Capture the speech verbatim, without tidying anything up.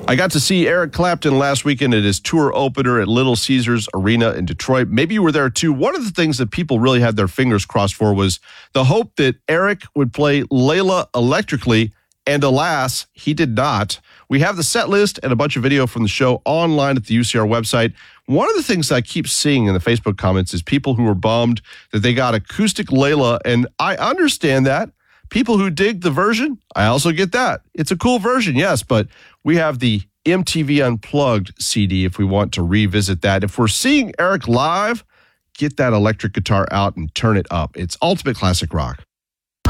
I got to see Eric Clapton last weekend at his tour opener at Little Caesars Arena in Detroit. Maybe you were there too. One of the things that people really had their fingers crossed for was the hope that Eric would play Layla electrically, and alas, he did not. We have the set list and a bunch of video from the show online at the U C R website. One of the things I keep seeing in the Facebook comments is people who are bummed that they got acoustic Layla, and I understand that. People who dig the version, I also get that. It's a cool version, yes, but we have the M T V Unplugged C D if we want to revisit that. If we're seeing Eric live, get that electric guitar out and turn it up. It's ultimate classic rock.